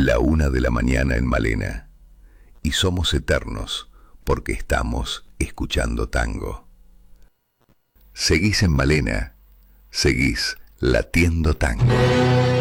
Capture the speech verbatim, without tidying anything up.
La una de la mañana en Malena. Y somos eternos porque estamos escuchando tango. Seguís en Malena, seguís latiendo tango.